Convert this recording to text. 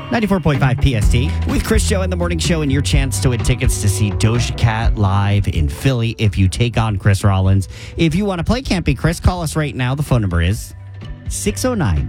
94.5 PST with Chris Show in the morning show and your chance to win tickets to see Doja Cat live in Philly if you take on Chris Rollins. If you want to play Can't Be Chris, call us right now. The phone number is 609